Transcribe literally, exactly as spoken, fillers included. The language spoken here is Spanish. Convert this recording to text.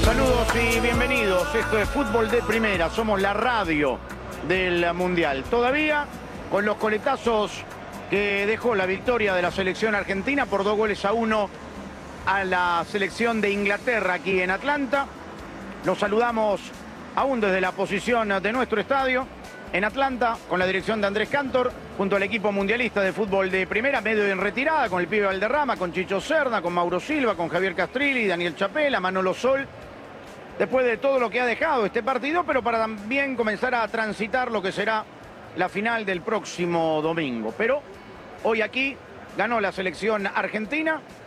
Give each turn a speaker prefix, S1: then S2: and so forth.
S1: Saludos y bienvenidos. Esto es Fútbol de Primera. Somos la radio del Mundial. Todavía con los coletazos que dejó la victoria de la selección argentina por dos goles a uno a la selección de Inglaterra aquí en Atlanta. Los saludamos aún desde la posición de nuestro estadio en Atlanta, con la dirección de Andrés Cantor, junto al equipo mundialista de fútbol de primera, medio en retirada, con el pibe Valderrama, con Chicho Serna, con Mauro Silva, con Javier Castrilli, Daniel Chapela, Manolo Sol, después de todo lo que ha dejado este partido, pero para también comenzar a transitar lo que será la final del próximo domingo. Pero hoy aquí ganó la selección argentina